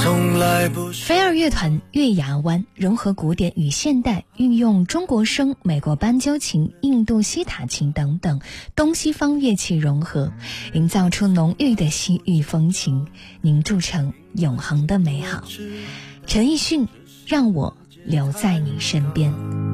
飞儿乐团月牙湾融合古典与现代，运用中国笙、美国斑鸠琴、印度西塔琴等等东西方乐器融合，营造出浓郁的西域风情，凝铸成永恒的美好。陈奕迅，让我留在你身边。